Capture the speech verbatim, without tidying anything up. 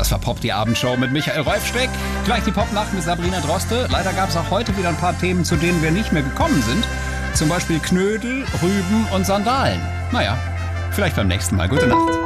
Das war Pop, die Abendshow mit Michael Rolfsteck. Gleich die Popnacht mit Sabrina Droste. Leider gab es auch heute wieder ein paar Themen, zu denen wir nicht mehr gekommen sind. Zum Beispiel Knödel, Rüben und Sandalen. Naja, vielleicht beim nächsten Mal. Gute Nacht.